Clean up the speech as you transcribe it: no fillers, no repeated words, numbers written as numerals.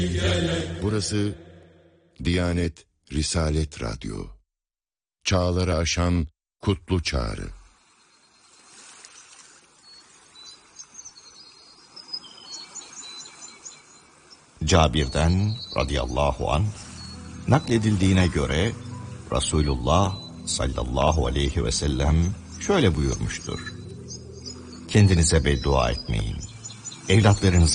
Burası Diyanet Risalet Radyo. Çağları aşan kutlu çağrı. Cabir'den radıyallahu anh nakledildiğine göre Resulullah sallallahu aleyhi ve sellem şöyle buyurmuştur: Kendinize beddua etmeyin, evlatlarınıza